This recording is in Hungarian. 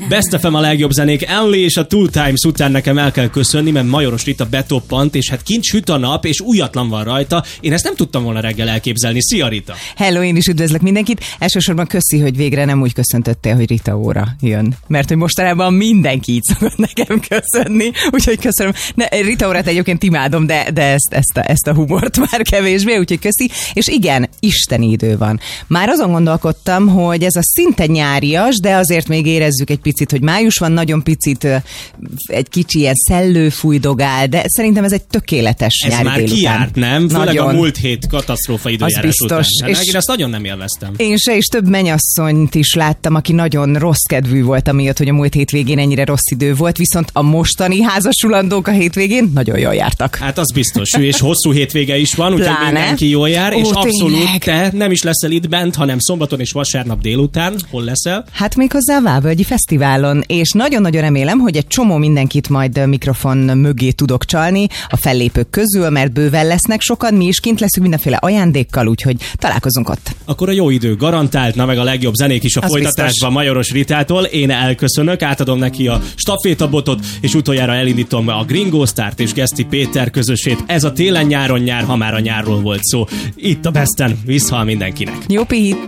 Best FM a legjobb zenék. Only és a Two Times után nekem el kell köszönni, mert Majoros Rita betoppant, és hát kint süt a nap, és újatlan van rajta. Én ezt nem tudtam volna reggel elképzelni. Szia, Rita! Hello, én is üdvözlök mindenkit. Elsősorban köszi, hogy végre nem úgy köszöntöttél, hogy Rita óra jön. Mert hogy mostanában mindenki így szokott nekem köszönni, úgyhogy köszönöm. Rita órát egyébként imádom, de ezt a humort már kevésbé, úgyhogy köszi. És igen, isteni idő van. Már azon gondolkodtam, hogy ez a szinte nyárias, de azért még érezzük egy picit, hogy május van, nagyon picit egy kicsi ilyen szellő fújdogál, de szerintem ez egy tökéletes ez nyári már délután. kiárt, nem? Főleg nagyon. A múlt hét katasztrófa időjárás után. És én ezt nagyon nem élveztem. Én se, és több mennyasszonyt is láttam, aki nagyon rossz kedvű volt, amiatt, hogy a múlt hétvégén ennyire rossz idő volt, viszont a mostani házasulandók a hétvégén nagyon jól jártak. Hát az biztos, és hosszú hétvége is van, úgyhogy mindenki jól jár, és abszolút te nem is leszel itt bent, hanem szombaton és vasárnap délután. Hol leszel? Hát méghozzá a Vábölgyi Fesztiválon, és nagyon-nagyon remélem, hogy egy csomó mindenkit majd mikrofon mögé tudok csalni a fellépők közül, mert bőven lesznek sokan, mi is kint leszünk mindenféle ajándékkal, úgyhogy találkozunk ott. Akkor a jó idő garantált, na meg a legjobb zenék is a az folytatásban biztos. Majoros Ritától. Én elköszönök, átadom neki a stafétabotot, és utoljára elindítom a Gringo Start és Geszti Péter közösét. Ez a télen-nyáron nyár, ha már a nyárról volt szó. Itt a Besten, visszhal mindenkinek. Jó pihit!